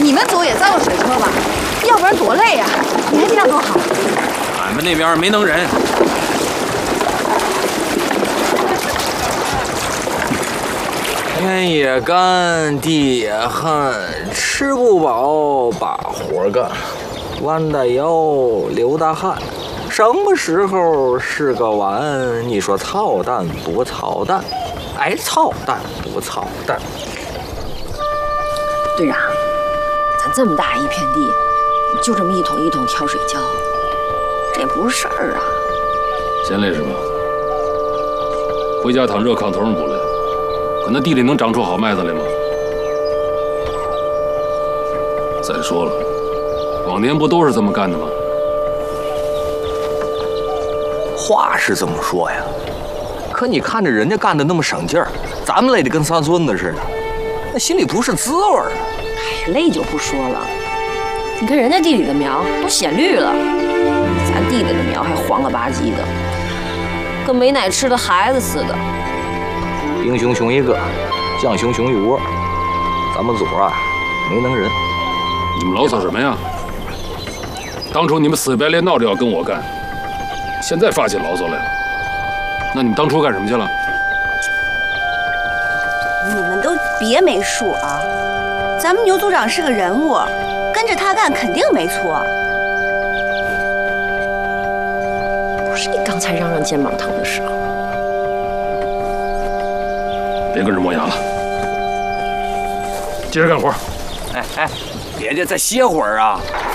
你们组也造个水车吧，要不然多累呀！你看这样多好。 俺们那边没能人。天也干，地也旱，吃不饱把活干，弯大腰流大汗。什么时候是个完？你说操蛋不操蛋？哎，操蛋不操蛋？ 队长，咱这么大一片地，就这么一桶一桶挑水浇，这也不是事儿啊。 嫌累是吧？回家躺热炕头上补来。可那地里能长出好麦子来吗？再说了，往年不都是这么干的吗？ 话是这么说呀，可你看着人家干的那么省劲儿，咱们累得跟三孙子似的，那心里不是滋味儿啊。 哎，累就不说了，你看人家地里的苗都显绿了，咱地里的苗还黄了吧唧的，跟没奶吃的孩子似的。 兵熊熊一个，将熊熊一窝，咱们组啊没能人。 你们牢骚什么呀？当初你们死白赖闹着要跟我干，现在发起牢骚来了，那你们当初干什么去了？ 你们都别没数啊！咱们牛组长是个人物，跟着他干肯定没错。 不是你刚才嚷嚷肩膀疼的时候。 别跟人磨牙了，接着干活。 哎，别介，再歇会儿啊！